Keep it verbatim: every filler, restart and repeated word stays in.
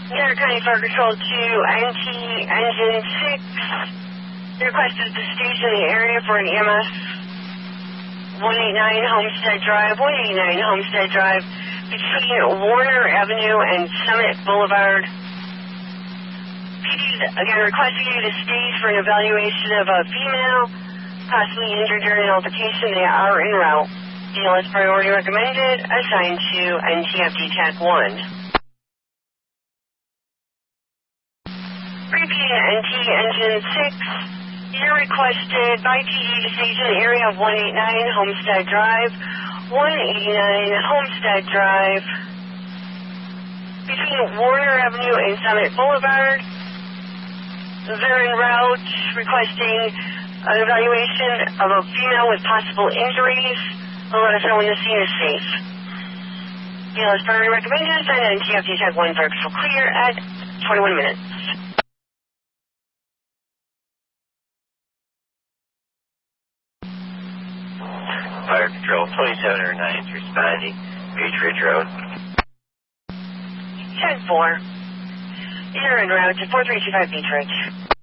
Garrett County Fire Control two, N T Engine six. Requested the station in the area for an E M S. one eighty-nine Homestead Drive, one eighty-nine Homestead Drive, between Warner Avenue and Summit Boulevard. P D's again requesting you to stage for an evaluation of a female, possibly injured during an altercation. They are en route. D L S priority recommended, assigned to N T F D TAC one. Repeating N T Engine six, you're requested by P D to stage in the area of one eighty-nine Homestead Drive, one eighty-nine Homestead Drive, between Warner Avenue and Summit Boulevard. They're en route requesting an evaluation of a female with possible injuries. They'll let us know when the scene is safe. D L S priority recommended, assigned N T F D TAC one for clear at twenty-one minutes. Fire Control twenty-seven oh nine is responding. Beach Ridge Road. ten four. You're en route to four three two five Beach Ridge.